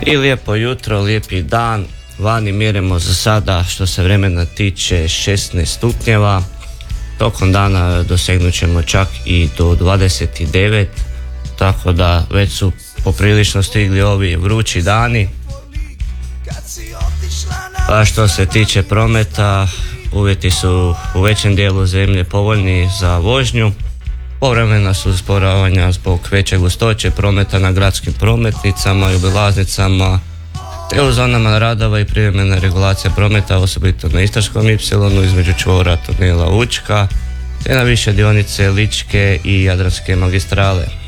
I lijepo jutro, lijepi dan. Vani mjerimo za sada što se vremena tiče 16 stupnjeva. Tokom dana dosegnut ćemo čak i do 29, tako da već su poprilično stigli ovi vrući dani. A što se tiče prometa, uvjeti su u većem dijelu zemlje povoljni za vožnju. Povremena su usporavanja zbog veće gustoće prometa na gradskim prometnicama i obilaznicama, te u zonama radova i privremena regulacija prometa, osobito na Istarskom ipsilonu između čvora tunela Učka, te na više dionice Ličke i Jadranske magistrale.